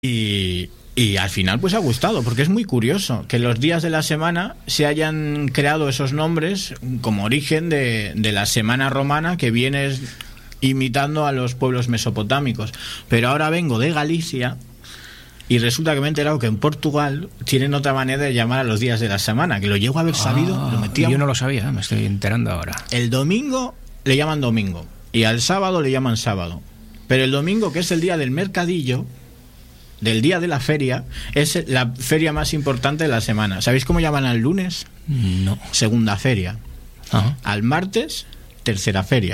Y al final pues ha gustado, porque es muy curioso que los días de la semana se hayan creado esos nombres como origen de la semana romana que viene imitando a los pueblos mesopotámicos. Pero ahora vengo de Galicia y resulta que me he enterado que en Portugal tienen otra manera de llamar a los días de la semana, que lo llego a haber sabido, lo metía. Yo no lo sabía, me estoy enterando ahora. El domingo le llaman domingo y al sábado le llaman sábado. Pero el domingo, que es el día del mercadillo, del día de la feria, es la feria más importante de la semana. ¿Sabéis cómo llaman al lunes? No. Segunda feria. Ajá. Al martes, tercera feria.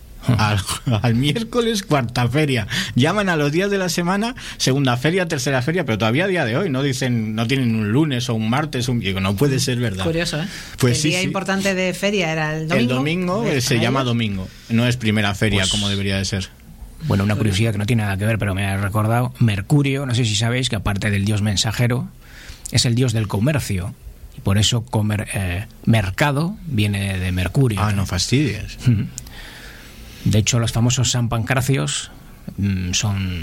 Al miércoles, cuarta feria. Llaman a los días de la semana segunda feria, tercera feria, pero todavía a día de hoy no dicen, no tienen un lunes o un martes, digo, no puede ser verdad. Curioso, ¿eh? Pues el día importante de feria era el domingo. El domingo se llama domingo, no es primera feria pues, como debería de ser. Bueno, una curiosidad que no tiene nada que ver, pero me ha recordado, Mercurio, no sé si sabéis que aparte del dios mensajero, es el dios del comercio. Y por eso mercado viene de Mercurio. Ah, no fastidies. De hecho, los famosos San Pancracios son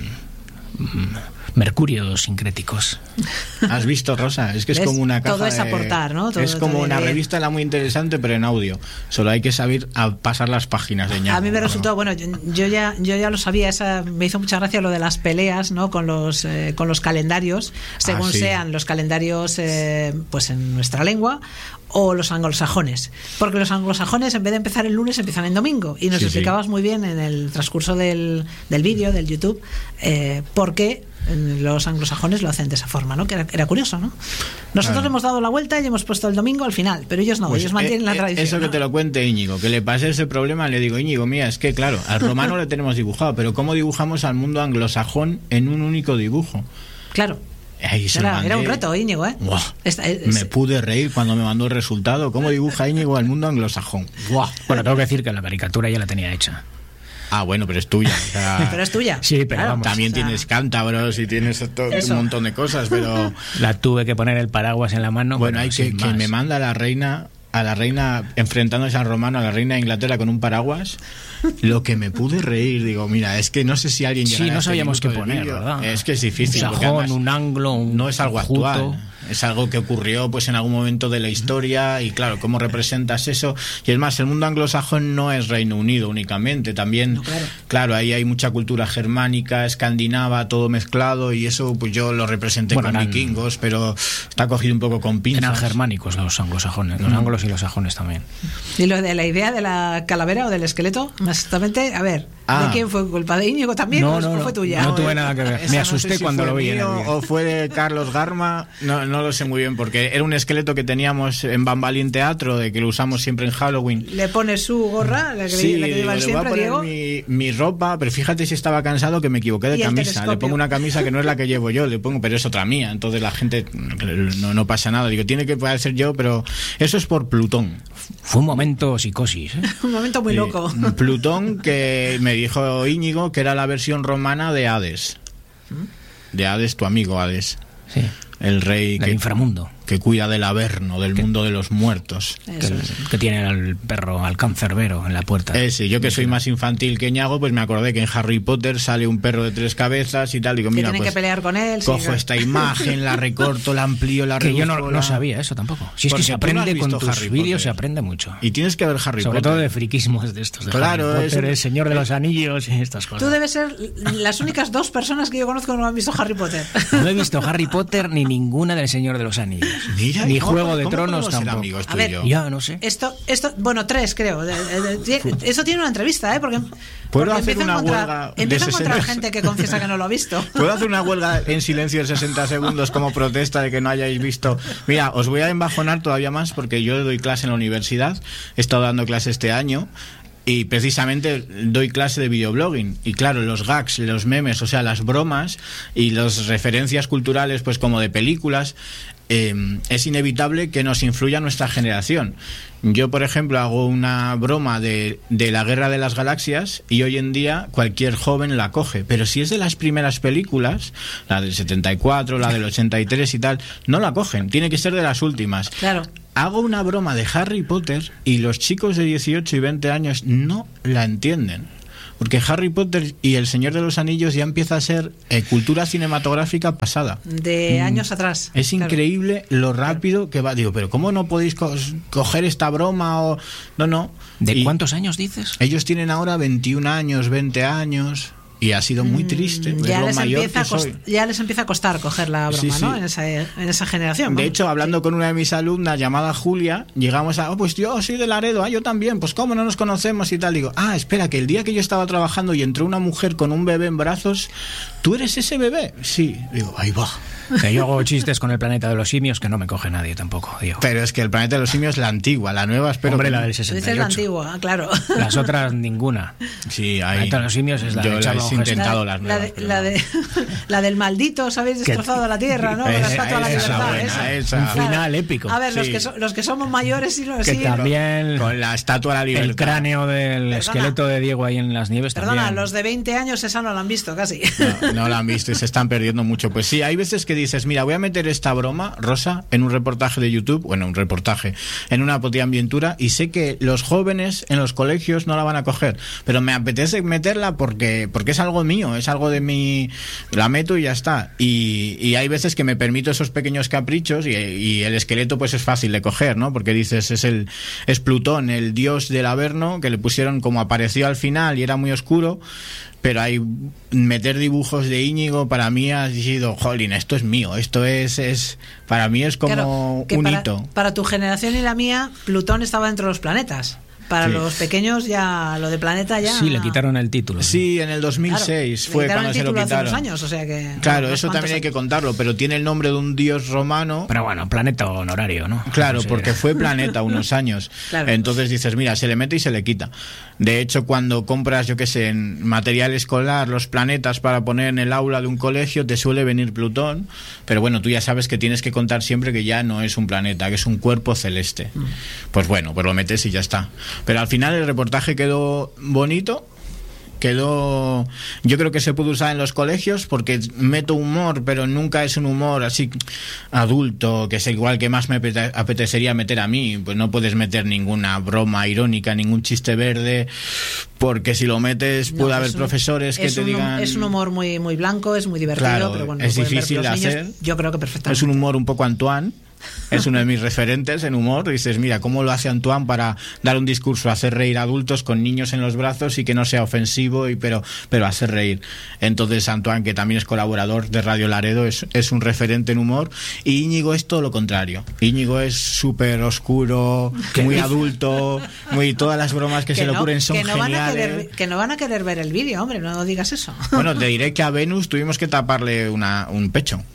mercurios sincréticos. ¿Has visto, Rosa? Es que es como una caja. Todo es aportar, ¿no? Es como una revista muy interesante, pero en audio. Solo hay que saber pasar las páginas de ñaco. A mí me resultó, bueno, yo ya lo sabía, me hizo mucha gracia lo de las peleas, ¿no? Con los calendarios, según sean los calendarios pues en nuestra lengua o los anglosajones, porque los anglosajones en vez de empezar el lunes empiezan en domingo, y nos explicabas muy bien en el transcurso del vídeo, del YouTube, por qué los anglosajones lo hacen de esa forma, ¿no? Que era curioso, ¿no? Nosotros le hemos dado la vuelta y hemos puesto el domingo al final, pero ellos no, pues ellos mantienen la tradición. Eso, ¿no? Que te lo cuente Íñigo, que le pasé ese problema, le digo, Íñigo, mira, es que claro, al romano le tenemos dibujado, pero ¿cómo dibujamos al mundo anglosajón en un único dibujo? Claro. Era un reto, Íñigo, ¿eh? Me pude reír cuando me mandó el resultado. ¿Cómo dibuja Íñigo al mundo anglosajón? Bueno, tengo que decir que la caricatura ya la tenía hecha. Ah, bueno, pero es tuya. O sea, pero es tuya. Sí, pero claro, vamos, también tienes cántabros y tienes un montón de cosas, pero la tuve que poner el paraguas en la mano. Bueno, hay que me manda la reina enfrentándose al romano, a la reina de Inglaterra con un paraguas. Lo que me pude reír, digo, mira, es que no sé si alguien no sabíamos qué poner, ¿verdad? Es que es difícil. Un sajón, un anglo, no es algo actual. Es algo que ocurrió pues en algún momento de la historia y claro, ¿cómo representas eso? Y es más, el mundo anglosajón no es Reino Unido únicamente, también, claro, ahí hay mucha cultura germánica, escandinava, todo mezclado y eso pues yo lo representé con vikingos, pero está cogido un poco con pinzas. Eran germánicos los anglosajones, los anglos y los sajones también. Y lo de la idea de la calavera o del esqueleto, exactamente, a ver, ¿de quién fue culpa? ¿De Íñigo también o fue tuya? No tuve nada que ver, me asusté cuando lo vi en el vídeo. O fue de Carlos Garma, no lo sé muy bien, porque era un esqueleto que teníamos en Bambalín Teatro, de que lo usamos siempre en Halloween. Le pones su gorra, la que llevan siempre, voy a poner Diego. Mi ropa, pero fíjate si estaba cansado que me equivoqué de camisa. Le pongo una camisa que no es la que llevo yo, pero es otra mía. Entonces la gente no pasa nada. Digo, tiene que poder ser yo, pero eso es por Plutón. Fue un momento psicosis, ¿eh? Un momento muy loco. Plutón, que me dijo Íñigo que era la versión romana de Hades. De Hades, tu amigo Hades. Sí. El rey del inframundo, que cuida del Averno, del mundo de los muertos, que tiene al perro, al cancerbero en la puerta. Sí, yo que soy más infantil que Ñago, pues me acordé que en Harry Potter sale un perro de 3 cabezas y tal. Digo, mira, tienen pues que pelear con él. Cojo esta imagen, la recorto, la amplío, la reduzco. Que yo no sabía eso tampoco. Si es que se aprende con tus vídeos, se aprende mucho. Y tienes que ver Harry Sobre Potter. todo de friquismos de estos. De claro, Harry Potter, el Señor de los Anillos y estas cosas. Tú debes ser las únicas 2 personas que yo conozco que no han visto Harry Potter. No he visto Harry Potter ni ninguna del Señor de los Anillos. Mira, ni Juego de Tronos tampoco. A ver, ya no sé. Esto, bueno, 3 creo. Eso tiene una entrevista, porque ¿puedo hacer una huelga? Empieza a encontrar gente que confiesa que no lo ha visto. ¿Puedo hacer una huelga en silencio de 60 segundos como protesta de que no hayáis visto? Mira, os voy a embajonar todavía más porque yo doy clase en la universidad. He estado dando clase este año. Y precisamente doy clase de videoblogging y claro, los gags, los memes, o sea, las bromas y las referencias culturales, pues como de películas, es inevitable que nos influya nuestra generación. Yo, por ejemplo, hago una broma de la Guerra de las Galaxias y hoy en día cualquier joven la coge, pero si es de las primeras películas, la del 74, la del 83 y tal, no la cogen, tiene que ser de las últimas. Claro. Hago una broma de Harry Potter y los chicos de 18 y 20 años no la entienden. porque Harry Potter y El Señor de los Anillos ya empieza a ser cultura cinematográfica pasada. De años atrás. Es increíble lo rápido que va. Digo, pero ¿cómo no podéis coger esta broma? O no. ¿De cuántos años dices? Ellos tienen ahora 21 años, 20 años... Y ha sido muy triste. Ya les empieza a costar coger la broma, ¿no? En esa generación. De hecho, hablando con una de mis alumnas llamada Julia, llegamos a, pues yo soy de Laredo, yo también, pues cómo no nos conocemos y tal. Digo, espera, que el día que yo estaba trabajando y entró una mujer con un bebé en brazos, ¿tú eres ese bebé? Sí. Digo, ahí va. Que yo hago chistes con el planeta de los simios que no me coge nadie tampoco, digo. Pero es que el planeta de los simios es la antigua, la nueva espero. Hombre, que la del 68. Dices la antigua, claro. Las otras ninguna. Sí, el planeta de los simios es la yo de Charlo he intentado las nuevas. La del maldito, os habéis destrozado la tierra, ¿no? La estatua de la libertad. Esa. Un final épico. A ver, los que somos mayores y que también con la estatua de la libertad. El cráneo del esqueleto de Diego ahí en las nieves. Perdona, también. Los de 20 años esa no la han visto casi. No la han visto y se están perdiendo mucho. Pues sí, hay veces que dices, mira, voy a meter esta broma, Rosa, en un reportaje de YouTube, en una potiambientura, y sé que los jóvenes en los colegios no la van a coger, pero me apetece meterla porque es algo mío, es algo de mí, la meto y ya está. Y hay veces que me permito esos pequeños caprichos y el esqueleto pues es fácil de coger, ¿no? Porque dices, es Plutón, el dios del Averno, que le pusieron como apareció al final y era muy oscuro. Pero meter dibujos de Íñigo para mí ha sido, jolín, esto es mío, esto es para mí es como un hito. Para tu generación y la mía, Plutón estaba entre los planetas. Para los pequeños ya lo de planeta ya... Sí, le quitaron el título. Sí, en el 2006 fue cuando se lo quitaron. Hace unos años, o sea que... Claro, eso también hay que contarlo, pero tiene el nombre de un dios romano. Pero bueno, planeta honorario, ¿no? Claro, porque fue planeta unos años. Claro. Entonces dices, mira, se le mete y se le quita. De hecho, cuando compras, yo qué sé, en material escolar, los planetas para poner en el aula de un colegio, te suele venir Plutón, pero bueno, tú ya sabes que tienes que contar siempre que ya no es un planeta, que es un cuerpo celeste. Pues bueno, pues lo metes y ya está. Pero al final el reportaje quedó bonito, yo creo que se puede usar en los colegios porque meto humor, pero nunca es un humor así adulto, que es igual que más me apetecería meter a mí. Pues no puedes meter ninguna broma irónica, ningún chiste verde, porque si lo metes puede haber profesores que te digan... Es un humor muy, muy blanco, es muy divertido, claro, pero bueno, es difícil de hacer. Yo creo que perfectamente. Es un humor un poco Antoine. Es uno de mis referentes en humor. Dices, mira, ¿cómo lo hace Antoine para dar un discurso, hacer reír a adultos con niños en los brazos y que no sea ofensivo, pero hacer reír? Entonces Antoine, que también es colaborador de Radio Laredo, es un referente en humor. Y Íñigo es todo lo contrario. Íñigo es súper oscuro, muy adulto, todas las bromas que se le ocurren son geniales. Que no van a querer ver el vídeo, hombre, no digas eso. Bueno, te diré que a Venus tuvimos que taparle un pecho.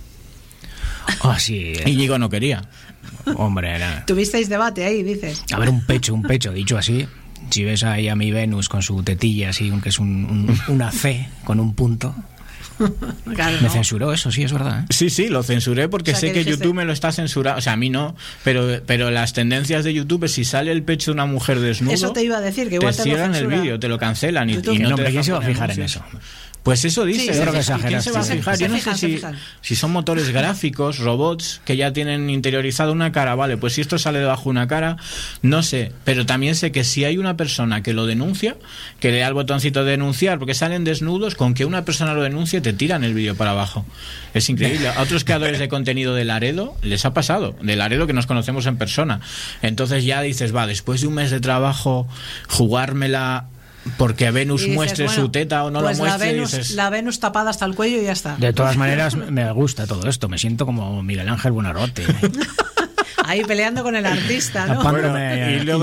Sí. Íñigo no quería. Hombre, nada. Tuvisteis debate ahí, dices. A ver, un pecho, dicho así. Si ves ahí a mi Venus con su tetilla así, aunque es una C con un punto. Claro, me censuró eso, sí, es verdad, ¿eh? Sí, lo censuré porque sé que YouTube me lo está censurando. O sea, a mí no, pero las tendencias de YouTube es si sale el pecho de una mujer desnudo. Eso te iba a decir, que igual te cierran el vídeo, te lo cancelan y no te ¿quién se va a fijar en eso? Pues eso dice. Sí, creo que ¿Quién se va a fijar? Yo no sé si son motores gráficos, robots que ya tienen interiorizado una cara, vale, pues si esto sale debajo de una cara, no sé, pero también sé que si hay una persona que lo denuncia, que le da el botoncito de denunciar, porque salen desnudos, con que una persona lo denuncie te tiran el vídeo para abajo. Es increíble. A otros creadores de contenido de Laredo les ha pasado, de Laredo que nos conocemos en persona. Entonces ya dices, después de un mes de trabajo, jugármela porque a Venus dices, muestre su teta o no pues lo muestre. La Venus tapada hasta el cuello y ya está. De todas maneras, me gusta todo esto. Me siento como Miguel Ángel Buonarroti. Ahí peleando con el artista, ¿no? Y luego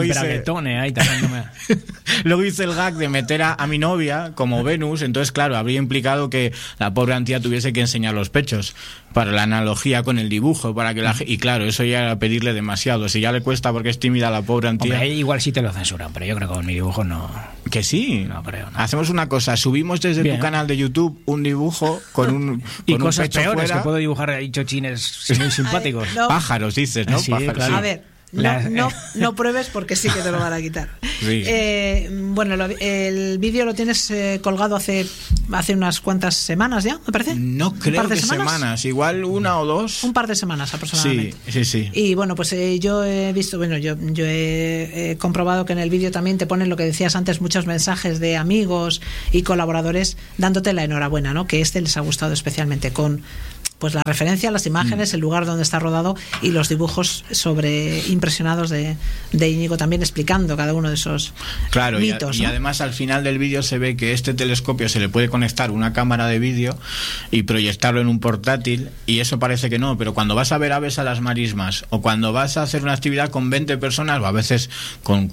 luego hice el gag de meter a mi novia como Venus, entonces claro, habría implicado que la pobre Antía tuviese que enseñar los pechos para la analogía con el dibujo, para que y claro, eso ya era pedirle demasiado. Si ya le cuesta porque es tímida la pobre Antía. Hombre, igual sí te lo censuran, pero yo creo que con mi dibujo no. Que sí. No creo. No. Hacemos una cosa, subimos desde tu canal de YouTube un dibujo con y cosas pecho peores fuera. Que puedo dibujar ahí chochines muy simpáticos. No. Pájaros, dices, ¿no? Sí, pájaros. Claro. A ver, No pruebes porque sí que te lo van a quitar. Sí. Bueno, el vídeo lo tienes colgado hace unas cuantas semanas ya, me parece. No creo que semanas, igual 1 o 2. Un par de semanas aproximadamente. Sí. Y bueno, pues yo he visto, yo he comprobado que en el vídeo también te ponen lo que decías antes, muchos mensajes de amigos y colaboradores dándote la enhorabuena, ¿no? Que les ha gustado especialmente, con pues la referencia a las imágenes, el lugar donde está rodado y los dibujos impresionados de Íñigo, también explicando cada uno de esos mitos. Y además al final del vídeo se ve que este telescopio se le puede conectar una cámara de vídeo y proyectarlo en un portátil, y eso parece que no, pero cuando vas a ver aves a las marismas o cuando vas a hacer una actividad con 20 personas o a veces con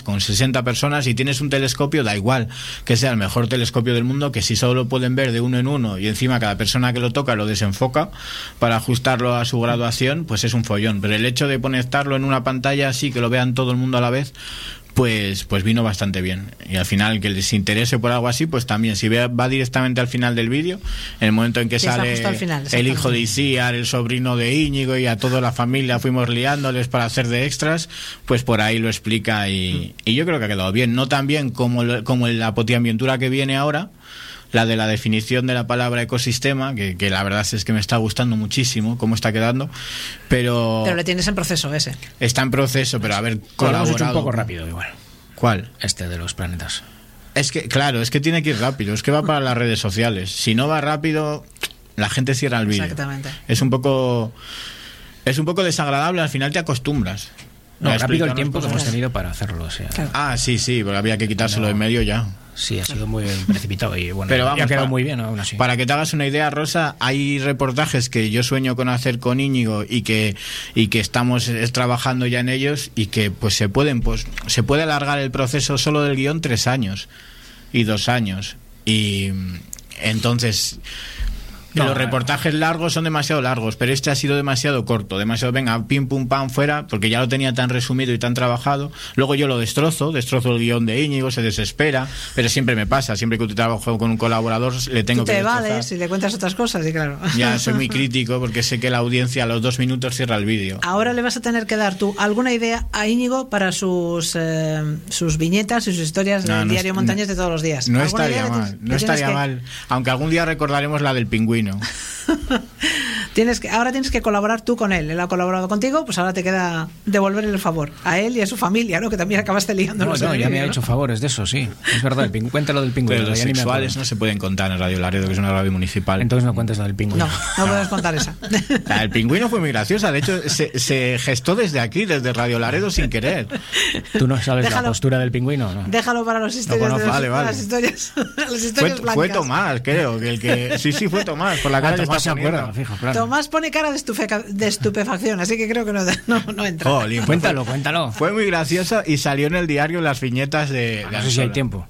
60 personas y tienes un telescopio, da igual que sea el mejor telescopio del mundo, que si solo lo pueden ver de uno en uno y encima cada persona que lo toca lo desenfoca para ajustarlo a su graduación, pues es un follón. Pero el hecho de conectarlo en una pantalla así, que lo vean todo el mundo a la vez, pues vino bastante bien. Y al final, que les interese por algo así, pues también, si va directamente al final del vídeo, en el momento en que sale el hijo de Isiar, el sobrino de Íñigo, y a toda la familia fuimos liándoles para hacer de extras, pues por ahí lo explica, y yo creo que ha quedado bien. No tan bien como la potiambientura que viene ahora, la de la definición de la palabra ecosistema, que la verdad es que me está gustando muchísimo cómo está quedando, pero le tienes en proceso ese. Está en proceso, pero haber colaborado. Lo hemos hecho un poco rápido igual. ¿Cuál? Este de los planetas. Es que, claro, es que tiene que ir rápido, es que va para las redes sociales. Si no va rápido, la gente cierra el vídeo. Exactamente. Es un poco desagradable, al final te acostumbras. No, rápido el tiempo que hemos tenido para hacerlo. O sea. Claro. Sí, porque había que quitárselo de en medio ya. Sí, ha sido muy precipitado y bueno, pero vamos, ha quedado muy bien aún así. Para que te hagas una idea, Rosa, hay reportajes que yo sueño con hacer con Íñigo y que estamos trabajando ya en ellos, y que pues se puede alargar el proceso solo del guión 3 años y 2 años. Y entonces los reportajes largos son demasiado largos, pero este ha sido demasiado corto, demasiado, venga, pim pum pam fuera, porque ya lo tenía tan resumido y tan trabajado. Luego yo lo destrozo el guión de Íñigo, se desespera, pero siempre me pasa, siempre que trabajo con un colaborador le tengo que destrozar. Tú te evades y le cuentas otras cosas, y claro. Ya soy muy crítico porque sé que la audiencia a los 2 minutos cierra el vídeo. Ahora le vas a tener que dar tú alguna idea a Íñigo para sus viñetas y sus historias del diario Montañés de todos los días. No estaría mal, aunque algún día recordaremos la del pingüino. Ahora tienes que colaborar tú con él. Él ha colaborado contigo, pues ahora te queda devolverle el favor a él y a su familia, ¿no? Que también acabaste liando. No, ya me ha hecho favores de eso, sí. Es verdad, cuéntalo del pingüino. Pero los sexuales no se pueden contar en Radio Laredo, que es una radio municipal. Entonces no cuentes lo del pingüino. No puedes contar esa. El pingüino fue muy graciosa. De hecho, se gestó desde aquí, desde Radio Laredo, sin querer. ¿Tú no sabes la postura del pingüino? ¿No? Déjalo para las historias. Las historias blancas. Fue Tomás, creo. Sí, fue Tomás. Por la cara que está poniendo. Fijo, claro. Tomás pone cara de estupefacción, así que creo que no entra. Jolín, cuéntalo. Fue muy gracioso y salió en el diario las viñetas de no sé si hay tiempo.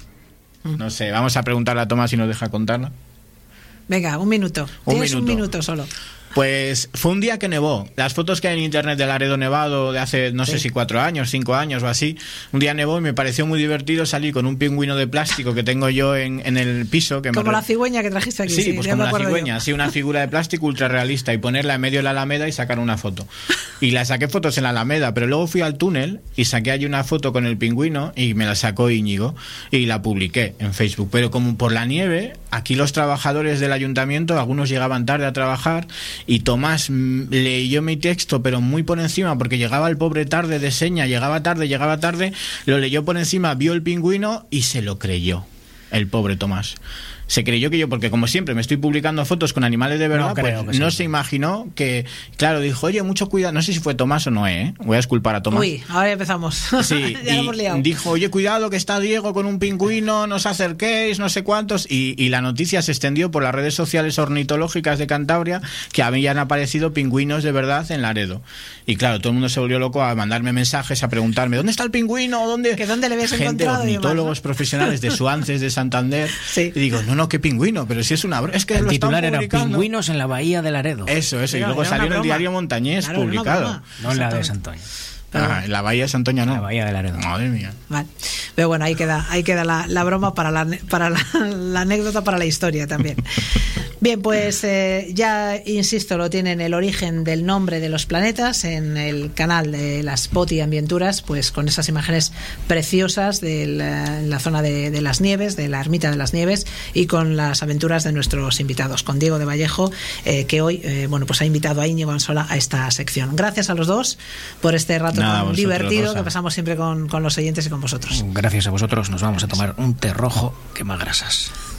No sé, vamos a preguntarle a Tomás si nos deja contarla. Venga, un minuto. Tienes un minuto solo. Pues fue un día que nevó. Las fotos que hay en internet de Laredo nevado de hace, no sé si 4 años, 5 años o así, un día nevó y me pareció muy divertido salir con un pingüino de plástico que tengo yo en el piso. Como la cigüeña que trajiste aquí. Sí, pues como la cigüeña, sí, una figura de plástico ultra realista, y ponerla en medio de la Alameda y sacar una foto. Y la saqué fotos en la Alameda, pero luego fui al túnel y saqué allí una foto con el pingüino y me la sacó Íñigo y la publiqué en Facebook. Pero como por la nieve, aquí los trabajadores del ayuntamiento, algunos llegaban tarde a trabajar, y Tomás leyó mi texto pero muy por encima, porque llegaba el pobre tarde de seña, llegaba tarde, lo leyó por encima, vio el pingüino y se lo creyó, el pobre Tomás. Se creyó que yo, porque como siempre me estoy publicando fotos con animales de verdad, no se imaginó que, claro, dijo, oye, mucho cuidado, no sé si fue Tomás o no, voy a disculpar a Tomás. Uy, ahora ya empezamos. Sí, ya lo hemos liado. Dijo, oye, cuidado que está Diego con un pingüino, no os acerquéis, no sé cuántos, y la noticia se extendió por las redes sociales ornitológicas de Cantabria, que habían aparecido pingüinos de verdad en Laredo. Y claro, todo el mundo se volvió loco a mandarme mensajes, a preguntarme, ¿dónde está el pingüino? ¿Dónde le habías encontrado? Ornitólogos profesionales de Suances, de Santander. Sí. Y digo, no, qué pingüino, pero si es una... Es que el titular era Pingüinos en la bahía de Laredo. Eso, y luego salió en el diario Montañés, claro, publicado. No en la de Santoña. En la bahía de Santoña no. La bahía de Laredo. Madre mía. Vale. Pero bueno, ahí queda la broma para la anécdota, para la historia también. Bien, pues ya insisto, lo tienen el origen del nombre de los planetas en el canal de las Poti Ambienturas, pues con esas imágenes preciosas de la zona de las nieves, de la ermita de las nieves, y con las aventuras de nuestros invitados, con Diego de Vallejo, que hoy pues ha invitado a Íñigo Ansola a esta sección. Gracias a los dos por este rato tan divertido que pasamos siempre con los oyentes y con vosotros. Gracias a vosotros. Nos vamos a tomar un té rojo, quema grasas.